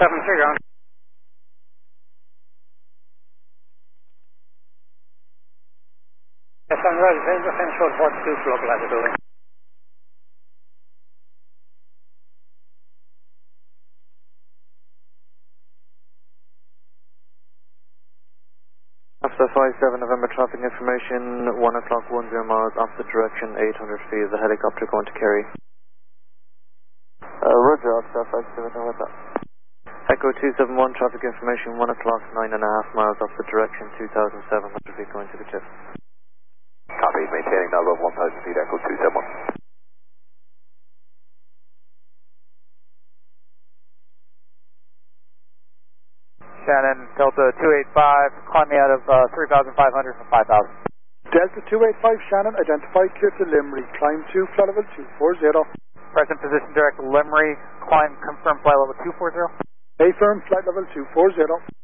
7-3 ground. Yes, I'm ready. There's the same short 42 for local latitude. After 57 November traffic information, 1 o'clock 10 miles, opposite direction, 800 feet, the helicopter going to Kerry. Roger, Officer 57 November. Echo 271, traffic information, 1 o'clock, 9.5 miles, opposite direction, 2,700 feet going to the tip. Copy, maintaining now above 1,000 feet, Echo 271. Shannon, Delta 285, climb me out of 3,500 from 5,000. Delta 285, Shannon, identify clear to Limerick, climb to flight level 240. Present position direct Limerick, climb confirm flight level 240. Affirm flight level 240.